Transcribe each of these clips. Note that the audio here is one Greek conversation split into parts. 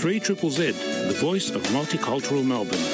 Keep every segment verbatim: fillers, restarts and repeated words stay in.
three Z Z, the voice of multicultural Melbourne.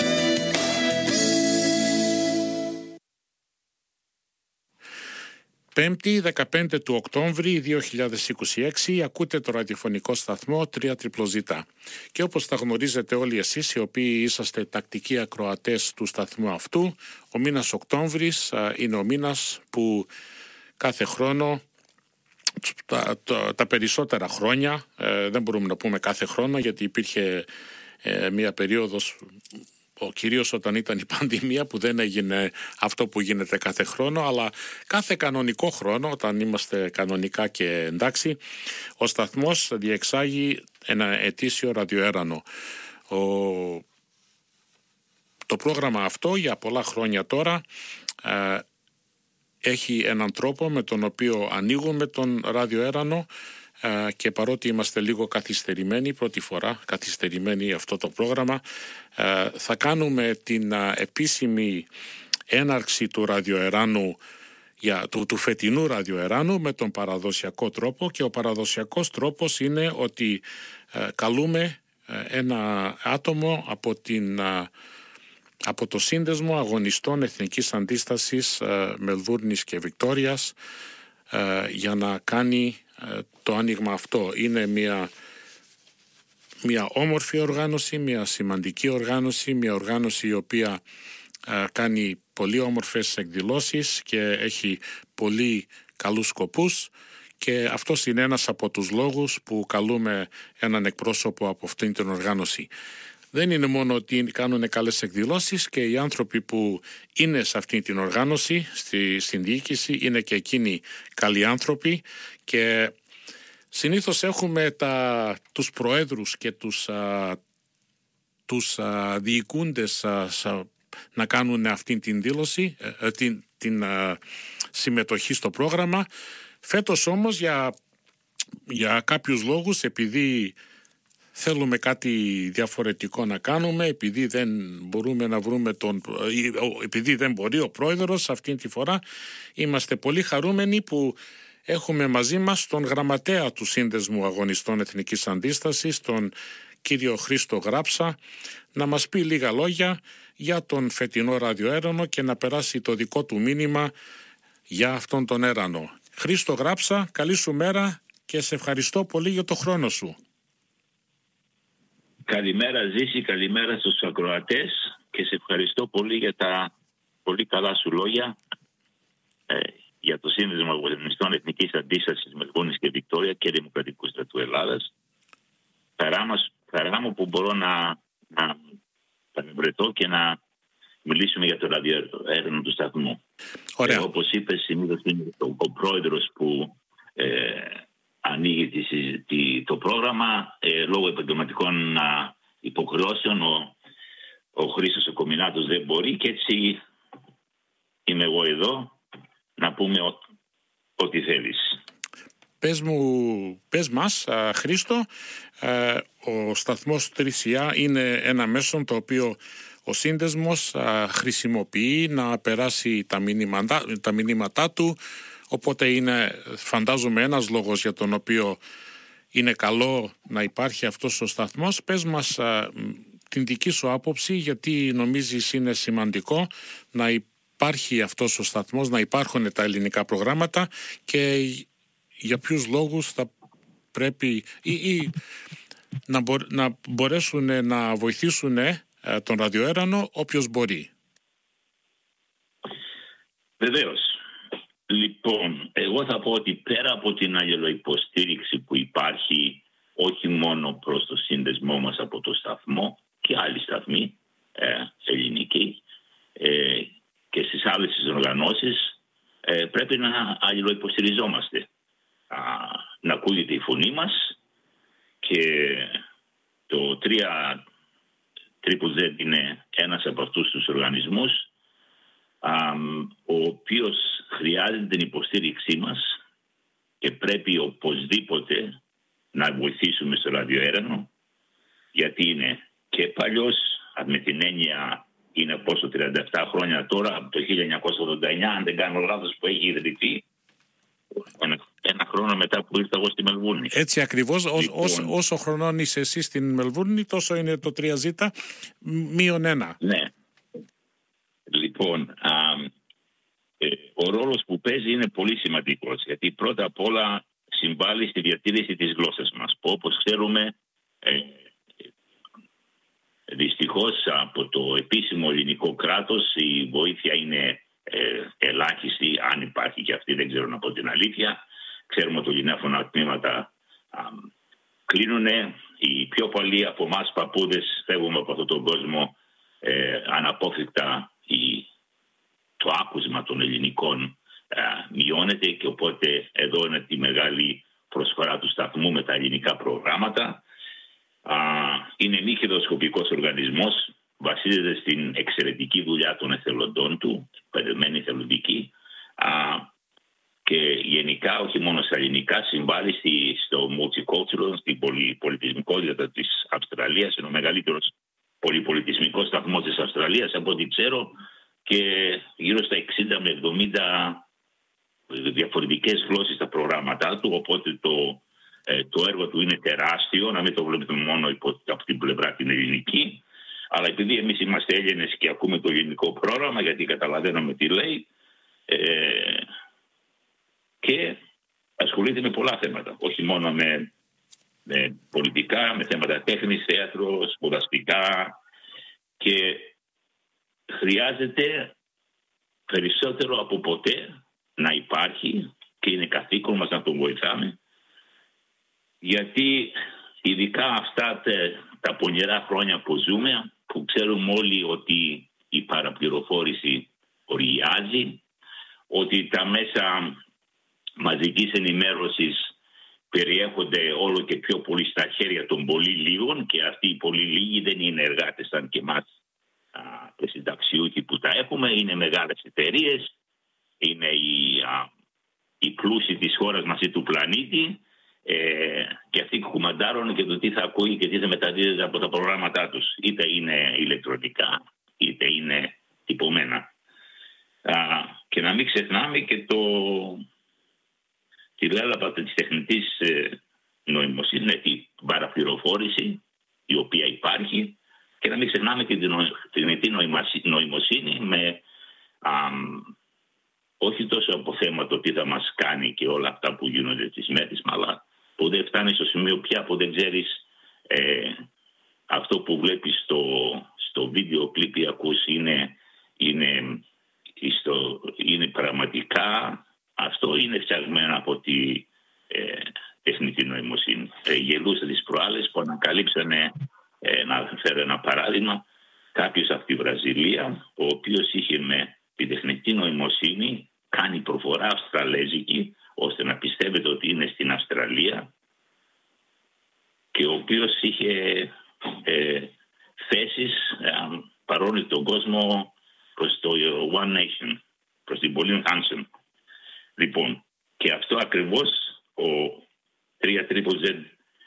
Πέμπτη, δεκαπέντε του Οκτώβρη δύο χιλιάδες είκοσι έξι, ακούτε το ραδιοφωνικό σταθμό τρία ζέτα ζέτα. Και όπως τα γνωρίζετε όλοι εσείς, οι οποίοι είσαστε τακτικοί ακροατές του σταθμού αυτού, ο μήνας Οκτώβρης είναι ο μήνας που κάθε χρόνο, τα, τα, τα περισσότερα χρόνια, ε, δεν μπορούμε να πούμε κάθε χρόνο, γιατί υπήρχε ε, μια περίοδος, ο, κυρίως όταν ήταν η πανδημία, που δεν έγινε αυτό που γίνεται κάθε χρόνο, αλλά κάθε κανονικό χρόνο, όταν είμαστε κανονικά και εντάξει, ο σταθμός διεξάγει ένα ετήσιο ραδιοέρανο. Ο, το πρόγραμμα αυτό για πολλά χρόνια τώρα ε, έχει έναν τρόπο με τον οποίο ανοίγουμε τον ραδιοέρανο ε, και παρότι είμαστε λίγο καθυστερημένοι, πρώτη φορά καθυστερημένοι αυτό το πρόγραμμα, ε, θα κάνουμε την ε, επίσημη έναρξη του ραδιοεράνου, για, του, του φετινού ραδιοεράνου με τον παραδοσιακό τρόπο, και ο παραδοσιακός τρόπος είναι ότι ε, καλούμε ε, ένα άτομο από την... Ε, από το Σύνδεσμο Αγωνιστών Εθνικής Αντίστασης ε, Μελβούρνης και Βικτόριας ε, για να κάνει ε, το άνοιγμα αυτό. Είναι μια, μια όμορφη οργάνωση, μια σημαντική οργάνωση, μια οργάνωση η οποία ε, κάνει πολύ όμορφες εκδηλώσεις και έχει πολύ καλούς σκοπούς, και αυτός είναι ένας από τους λόγους που καλούμε έναν εκπρόσωπο από αυτήν την οργάνωση. Δεν είναι μόνο ότι κάνουν καλές εκδηλώσεις, και οι άνθρωποι που είναι σε αυτή την οργάνωση, στη, στην διοίκηση, είναι και εκείνοι καλοί άνθρωποι, και συνήθως έχουμε τα, τους προέδρους και τους, α, τους α, διοικούντες α, α, να κάνουν αυτή την δήλωση, α, την, την α, συμμετοχή στο πρόγραμμα. Φέτος όμως για, για κάποιους λόγους, επειδή θέλουμε κάτι διαφορετικό να κάνουμε, επειδή δεν μπορούμε να βρούμε τον, επειδή δεν μπορεί ο πρόεδρος αυτή τη φορά, είμαστε πολύ χαρούμενοι που έχουμε μαζί μας τον γραμματέα του Σύνδεσμου Αγωνιστών Εθνικής Αντίστασης, τον κύριο Χρήστο Γράψα, να μας πει λίγα λόγια για τον φετινό ραδιοέρανο και να περάσει το δικό του μήνυμα για αυτόν τον έρανο. Χρήστο Γράψα, καλή σου μέρα και σε ευχαριστώ πολύ για το χρόνο σου. Καλημέρα Ζήση, καλημέρα στους ακροατές και σε ευχαριστώ πολύ για τα πολύ καλά σου λόγια ε, για το Σύνδεσμο Αγωνιστών Εθνικής Αντίστασης Μελβούρνης και Βικτόρια και Δημοκρατικού Στρατού Ελλάδας. Χαρά μου που μπορώ να, να παρευρεθώ και να μιλήσουμε για το ραδιοέρανο του σταθμού. Ωραία. Ε, όπως είπες, συνήθως είναι ο, ο πρόεδρος που ε, ανοίγει τη, τη, το πρόγραμμα ε, λόγω επαγγελματικών υποχρεώσεων. Ο, ο Χρήστος ο Κομινάτος δεν μπορεί, και έτσι είμαι εγώ εδώ να πούμε ό, ό,τι θέλεις. Πες μου, πες μας, α, Χρήστο, α, ο σταθμός Τρισιά είναι ένα μέσο το οποίο ο Σύνδεσμος α, χρησιμοποιεί να περάσει τα μηνύματα, τα μηνύματά του, οπότε είναι, φαντάζομαι, ένας λόγος για τον οποίο είναι καλό να υπάρχει αυτός ο σταθμός. Πες μας α, την δική σου άποψη, γιατί νομίζεις είναι σημαντικό να υπάρχει αυτός ο σταθμός, να υπάρχουν τα ελληνικά προγράμματα, και για ποιους λόγους θα πρέπει ή, ή να, μπο, να μπορέσουν να βοηθήσουν ε, τον ραδιοέρανο όποιος μπορεί. Βεβαίως. Λοιπόν, εγώ θα πω ότι πέρα από την αλληλοϊποστήριξη που υπάρχει όχι μόνο προς το σύνδεσμό μας από το σταθμό και άλλοι σταθμοί ε, ελληνικοί ε, και στις άλλες τις οργανώσεις, ε, πρέπει να αλληλοϊποστηριζόμαστε. Α, να ακούγεται η φωνή μας, και το τρία ζέτα ζέτα είναι ένας από αυτούς τους οργανισμούς α, ο οποίος χρειάζεται την υποστήριξή μας και πρέπει οπωσδήποτε να βοηθήσουμε στο ραδιοέρανο, γιατί είναι και παλιός, με την έννοια είναι πόσο τριάντα επτά χρόνια τώρα, από το χίλια εννιακόσια ογδόντα εννιά, αν δεν κάνω λάθος, που έχει ιδρυθεί. Ένα, ένα χρόνο μετά που ήρθα εγώ στη Μελβούρνη. Έτσι ακριβώς. Λοιπόν, Ό, όσο, όσο χρονών είσαι εσύ στην Μελβούρνη, τόσο είναι το τρία ζέτα μείον ένα. Ναι. Λοιπόν, α, ε, ο ρόλος που παίζει είναι πολύ σημαντικός, γιατί πρώτα απ' όλα συμβάλλει στη διατήρηση της γλώσσας μας, που όπως ξέρουμε ε, δυστυχώς από το επίσημο ελληνικό κράτος η βοήθεια είναι ε, ελάχιστη, αν υπάρχει και αυτή, δεν ξέρω να πω την αλήθεια. Ξέρουμε ότι ελληνόφωνα τμήματα κλείνουν. Οι πιο πολλοί από εμάς παππούδες φεύγουμε από αυτόν τον κόσμο ε, αναπόφευκτα. Η, το άκουσμα των ελληνικών ε, μειώνεται και οπότε εδώ είναι τη μεγάλη προσφορά του σταθμού με τα ελληνικά προγράμματα. Α, είναι μη κερδοσκοπικός οργανισμός, βασίζεται στην εξαιρετική δουλειά των εθελοντών του, παιδεμένοι εθελοντικοί, α, και γενικά όχι μόνο στα ελληνικά συμβάλλει στη, στο multicultural, στην πολυπολιτισμικότητα της Αυστραλίας. Είναι ο μεγαλύτερος πολυπολιτισμικός σταθμός της Αυστραλίας από ό,τι ξέρω και γύρω στα εξήντα με εβδομήντα διαφορετικές γλώσσες στα προγράμματά του, οπότε το το έργο του είναι τεράστιο, να μην το βλέπουμε μόνο υπό, από την πλευρά την ελληνική, αλλά επειδή εμείς είμαστε Έλληνες και ακούμε το ελληνικό πρόγραμμα, γιατί καταλαβαίνουμε τι λέει, ε, και ασχολείται με πολλά θέματα, όχι μόνο με, με πολιτικά, με θέματα τέχνης, θέατρο, σπουδαστικά, και χρειάζεται περισσότερο από ποτέ να υπάρχει και είναι καθήκον μας να τον βοηθάμε, γιατί ειδικά αυτά τα πονηρά χρόνια που ζούμε, που ξέρουμε όλοι ότι η παραπληροφόρηση οριάζει, ότι τα μέσα μαζικής ενημέρωσης περιέχονται όλο και πιο πολύ στα χέρια των πολύ λίγων και αυτοί οι πολύ λίγοι δεν είναι εργάτες σαν και εμάς και συνταξιούχοι που τα έχουμε, είναι μεγάλες εταιρείες, είναι οι, α, οι πλούσιοι της χώρας μας ή του πλανήτη. Ε, και αυτοί κουμαντάρουν και το τι θα ακούει και τι θα μεταδίδεται από τα προγράμματά τους, είτε είναι ηλεκτρονικά είτε είναι τυπωμένα. Α, και να μην ξεχνάμε και το τη λέλαπα της τεχνητής ε, νοημοσύνης, την παραπληροφόρηση η οποία υπάρχει, και να μην ξεχνάμε και την τεχνητή νοημοσύνη με α, όχι τόσο από θέμα το τι θα μας κάνει και όλα αυτά που γίνονται τις μέρες, αλλά που δεν φτάνει στο σημείο πια που δεν ξέρεις ε, αυτό που βλέπεις στο, στο βίντεο κλιπ ή ακούς είναι, είναι, στο, είναι πραγματικά, αυτό είναι φτιαγμένο από τη ε, τεχνητή νοημοσύνη. Ε, γελούσα τις προάλλες που ανακαλύψανε, ε, να φέρω ένα παράδειγμα, κάποιος από τη Βραζιλία, ο οποίος είχε με τη τεχνητή νοημοσύνη κάνει προφορά αυστραλέζικη ώστε να πιστεύετε ότι είναι στην Αυστραλία, και ο οποίος είχε ε, θέσεις ε, παρόλο τον κόσμο προς το One Nation, προς την Pauline Hanson. Λοιπόν, και αυτό ακριβώς ο τρία Triple Z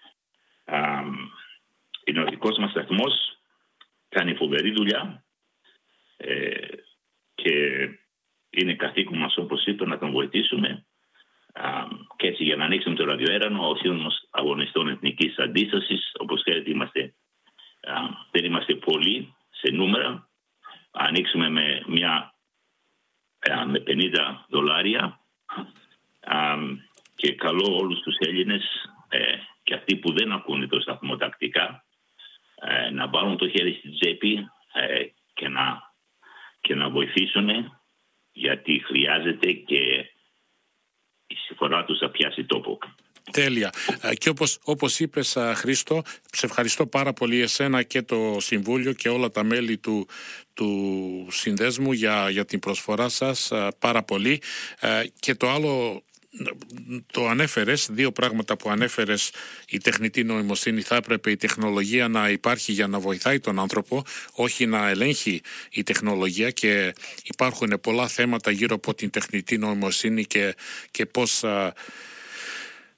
είναι ο δικός μας σταθμός, κάνει φοβερή δουλειά ε, και είναι καθήκον μας, όπως είπα, να τον βοηθήσουμε. Α, και έτσι για να ανοίξουμε το ραδιοέρανο, ο Σύλλογος Αγωνιστών Εθνικής Αντίστασης, όπως ξέρετε είμαστε, α, δεν είμαστε πολλοί σε νούμερα, ανοίξουμε με, μια, α, με πενήντα δολάρια α, και καλώ όλους τους Έλληνες ε, και αυτοί που δεν ακούνε το σταθμό τακτικά ε, να βάλουν το χέρι στην τσέπη ε, και, να, και να βοηθήσουν, γιατί χρειάζεται και η συμφορά τους θα πιάσει τόπο. Τέλεια. Και όπως, όπως είπες, Χρήστο, σε ευχαριστώ πάρα πολύ εσένα και το Συμβούλιο και όλα τα μέλη του, του Συνδέσμου για, για την προσφορά σας, πάρα πολύ. Και το άλλο, το ανέφερες, δύο πράγματα που ανέφερες, η τεχνητή νοημοσύνη, θα έπρεπε η τεχνολογία να υπάρχει για να βοηθάει τον άνθρωπο, όχι να ελέγχει η τεχνολογία, και υπάρχουν πολλά θέματα γύρω από την τεχνητή νοημοσύνη και, και πώς α,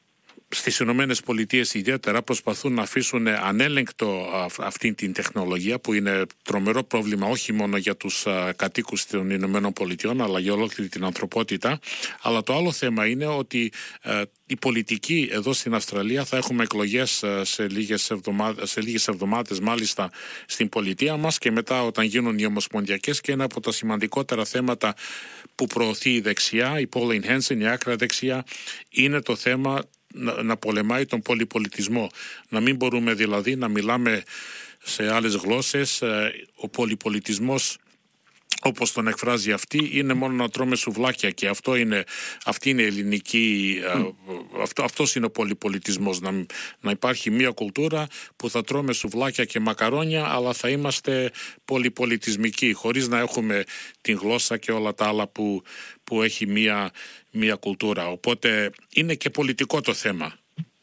στις Ηνωμένες Πολιτείες ιδιαίτερα προσπαθούν να αφήσουν ανέλεγκτο αυτή την τεχνολογία, που είναι τρομερό πρόβλημα όχι μόνο για τους κατοίκους των Ηνωμένων Πολιτειών αλλά για ολόκληρη την ανθρωπότητα. Αλλά το άλλο θέμα είναι ότι η πολιτική εδώ στην Αυστραλία, θα έχουμε εκλογές σε λίγες εβδομάδες, σε λίγες εβδομάδες μάλιστα στην πολιτεία μας, και μετά όταν γίνουν οι ομοσπονδιακές, και ένα από τα σημαντικότερα θέματα που προωθεί η δεξιά, η Pauline Hanson, η άκρα δεξιά, είναι το θέμα να, να πολεμάει τον πολυπολιτισμό. Να μην μπορούμε δηλαδή να μιλάμε σε άλλες γλώσσες. Ο πολυπολιτισμός, όπως τον εκφράζει αυτή, είναι μόνο να τρώμε σουβλάκια, και αυτό είναι, αυτή είναι ελληνική, mm. αυτό, αυτός είναι ο πολυπολιτισμός, να, να υπάρχει μια κουλτούρα που θα τρώμε σουβλάκια και μακαρόνια, αλλά θα είμαστε πολυπολιτισμικοί, χωρίς να έχουμε την γλώσσα και όλα τα άλλα που, που έχει μια, μια κουλτούρα. Οπότε είναι και πολιτικό το θέμα.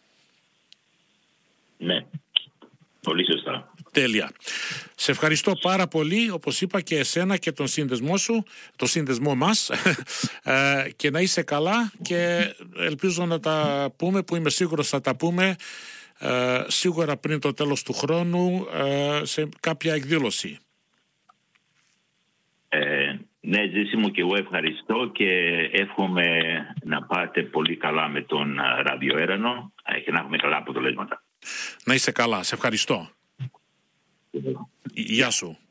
Ναι, πολύ σωστά. Τέλεια. Σε ευχαριστώ πάρα πολύ, όπως είπα, και εσένα και τον σύνδεσμό σου, το σύνδεσμό μας, και να είσαι καλά, και ελπίζω να τα πούμε, που είμαι σίγουρος θα τα πούμε σίγουρα πριν το τέλος του χρόνου σε κάποια εκδήλωση. Ε, ναι, Ζήση μου, και εγώ ευχαριστώ και εύχομαι να πάτε πολύ καλά με τον ραδιοέρανο και να έχουμε καλά αποτελέσματα. Να είσαι καλά. Σε ευχαριστώ. Γεια σου.